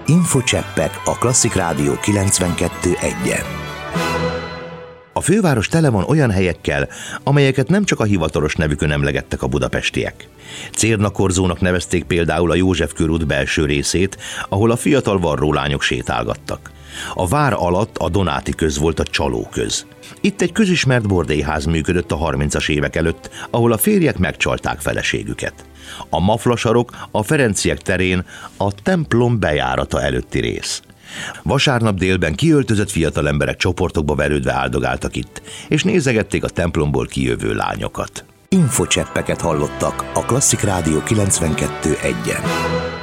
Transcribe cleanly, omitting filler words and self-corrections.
Infocseppek a Klasszik Rádió 92.1-en. A főváros tele van olyan helyekkel, amelyeket nem csak a hivatalos nevükön emlegettek a budapestiek. Cérnakorzónak nevezték például a József körút belső részét, ahol a fiatal varrólányok sétálgattak. A vár alatt a Donáti köz volt a Csalóköz. Itt egy közismert bordélyház működött a 30-as évek előtt, ahol a férjek megcsalták feleségüket. A Maflasarok a Ferenciek terén a templom bejárata előtti rész. Vasárnap délben kiöltözött fiatal emberek csoportokba verődve áldogáltak itt, és nézegették a templomból kijövő lányokat. Infocseppeket hallottak a Klasszik Rádió 92.1-en.